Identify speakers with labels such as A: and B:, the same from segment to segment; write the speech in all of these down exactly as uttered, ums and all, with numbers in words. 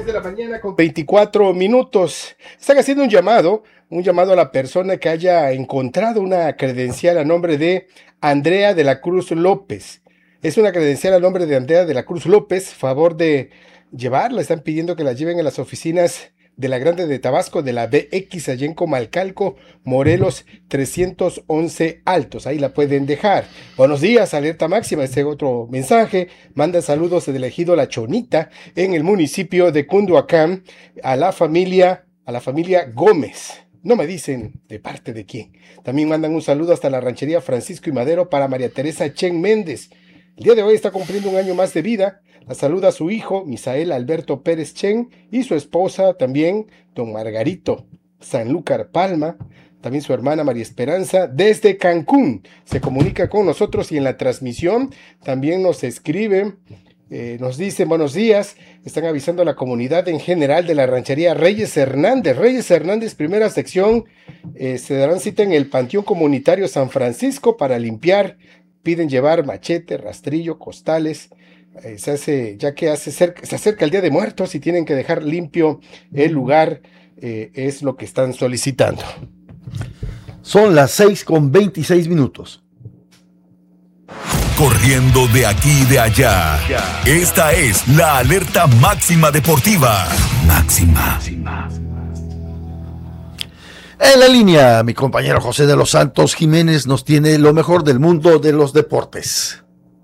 A: diez de la mañana con veinticuatro minutos. Están haciendo un llamado, un llamado a la persona que haya encontrado una credencial a nombre de Andrea de la Cruz López. Es una credencial a nombre de Andrea de la Cruz López. Favor de llevarla. Están pidiendo que la lleven a las oficinas de la Grande de Tabasco, de la B X, allá en Comalcalco, Morelos trescientos once Altos. Ahí la pueden dejar. Buenos días, alerta máxima. Este otro mensaje. Manda saludos del ejido La Chonita en el municipio de Cunduacán a la familia, a la familia Gómez. No me dicen de parte de quién. También mandan un saludo hasta la ranchería Francisco y Madero para María Teresa Chen Méndez. El día de hoy está cumpliendo un año más de vida. La saluda a su hijo, Misael Alberto Pérez Chen, y su esposa también, don Margarito Sanlúcar Palma, también su hermana María Esperanza, desde Cancún. Se comunica con nosotros y en la transmisión también nos escriben, eh, nos dicen buenos días, están avisando a la comunidad en general de la ranchería Reyes Hernández. Reyes Hernández, primera sección, eh, se darán cita en el Panteón Comunitario San Francisco para limpiar. Piden llevar machete, rastrillo, costales. Eh, se hace, ya que hace cerca, se acerca el Día de Muertos y tienen que dejar limpio el lugar, eh, es lo que están solicitando.
B: Son las seis con veintiséis minutos.
C: Corriendo de aquí y de allá. Esta es la alerta máxima deportiva. Máxima.
B: En la línea, mi compañero José de los Santos Jiménez nos tiene lo mejor del mundo de los deportes.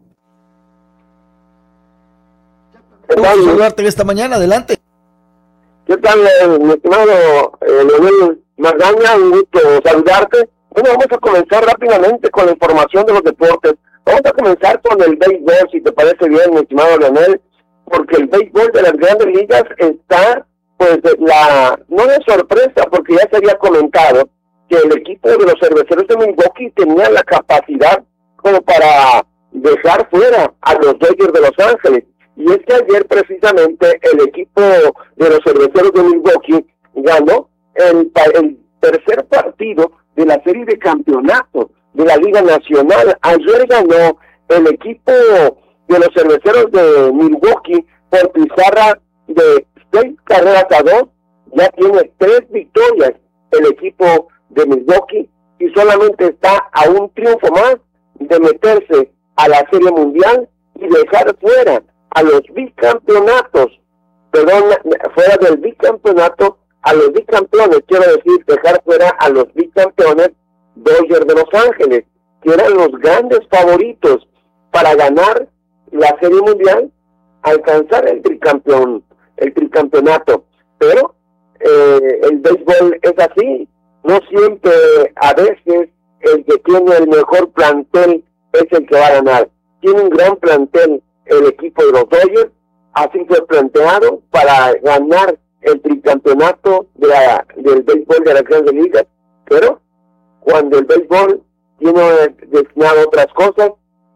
B: Vamos a saludarte esta mañana, adelante.
D: ¿Qué tal, eh, mi estimado eh, Leonel Magaña? Un gusto saludarte. Bueno, vamos a comenzar rápidamente con la información de los deportes. Vamos a comenzar con el béisbol, si te parece bien, mi estimado Leonel, porque el béisbol de las grandes ligas está, pues, la no de sorpresa, porque ya se había comentado que el equipo de los Cerveceros de Milwaukee tenía la capacidad como para dejar fuera a los Dodgers de Los Ángeles. Y es que ayer precisamente el equipo de los Cerveceros de Milwaukee ganó el, el tercer partido de la serie de campeonatos de la Liga Nacional. Ayer ganó el equipo de los Cerveceros de Milwaukee por pizarra de seis carreras a dos. Ya tiene tres victorias el equipo de Milwaukee y solamente está a un triunfo más de meterse a la Serie Mundial y dejar fuera a los bicampeonatos, perdón, fuera del bicampeonato, a los bicampeones, quiero decir, dejar fuera a los bicampeones Dodgers de Los Ángeles, que eran los grandes favoritos para ganar la Serie Mundial, alcanzar el tricampeón, el tricampeonato. Pero eh, el béisbol es así, no siempre, a veces, el que tiene el mejor plantel es el que va a ganar. Tiene un gran plantel el equipo de los Dodgers, así fue planteado para ganar el tricampeonato de la, del béisbol de las grandes ligas, pero cuando el béisbol tiene destinado otras cosas,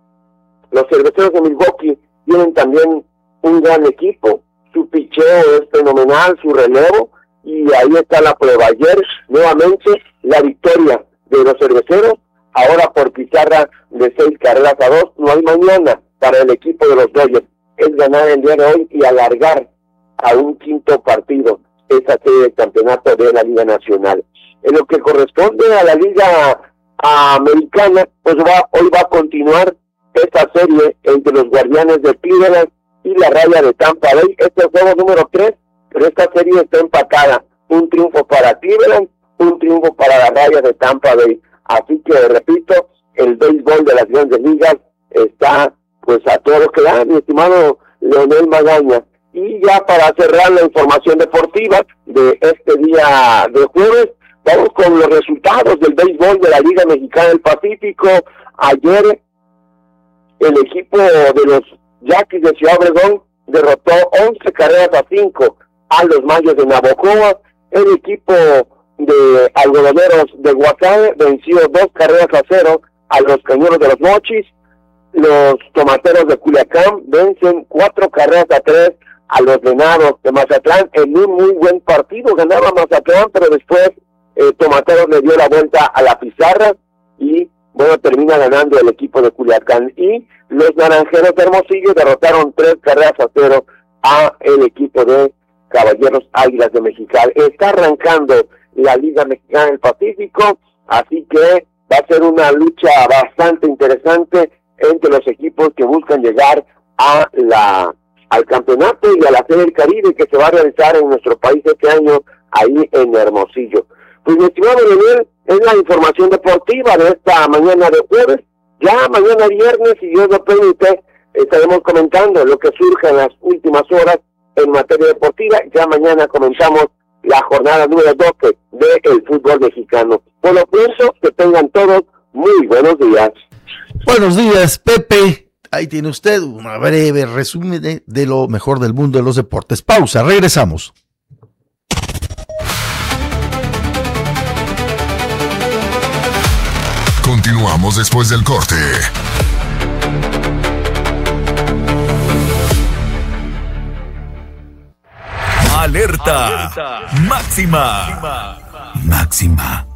D: los Cerveceros de Milwaukee tienen también un gran equipo, su picheo es fenomenal, su relevo, y ahí está la prueba. Ayer, nuevamente, la victoria de los Cerveceros, ahora por pizarra de seis carreras a dos. No hay mañana para el equipo de los Dodgers, es ganar el día de hoy y alargar a un quinto partido esa serie de campeonato de la Liga Nacional. En lo que corresponde a la Liga Americana, pues va, hoy va a continuar esta serie entre los Guardianes de Cleveland y la Raya de Tampa Bay. Este es el juego número tres, pero esta serie está empatada. Un triunfo para Cleveland, un triunfo para la Raya de Tampa Bay. Así que, repito, el béisbol de las grandes ligas está pues a todo lo que da, mi estimado Leonel Magaña. Y ya para cerrar la información deportiva de este día de jueves, vamos con los resultados del béisbol de la Liga Mexicana del Pacífico. Ayer el equipo de los Yaquis de Ciudad Obregón derrotó once carreras a cinco a los Mayos de Navojoa. El equipo de Algodoneros de Guasave venció dos carreras a cero a los Cañeros de los Mochis. Los Tomateros de Culiacán vencen cuatro carreras a tres a los Venados de Mazatlán en un muy buen partido. Ganaba Mazatlán, pero después eh, Tomateros le dio la vuelta a la pizarra y, bueno, termina ganando el equipo de Culiacán. Y los Naranjeros de Hermosillo derrotaron tres carreras a cero a el equipo de Caballeros Águilas de Mexicali. Está arrancando la Liga Mexicana del Pacífico, así que va a ser una lucha bastante interesante entre los equipos que buscan llegar a la al campeonato y a la Serie del Caribe que se va a realizar en nuestro país este año, ahí en Hermosillo. Pues mi estimado Leonel, es la información deportiva de esta mañana de jueves. Ya mañana viernes, si Dios lo permite, estaremos comentando lo que surja en las últimas horas en materia deportiva. Ya mañana comenzamos la jornada número doce del fútbol mexicano. Por lo pronto, que tengan todos muy buenos días.
B: Buenos días, Pepe. Ahí tiene usted una breve resumen de, de lo mejor del mundo de los deportes. Pausa, regresamos.
C: Continuamos después del corte. Alerta, Alerta. Máxima. Máxima.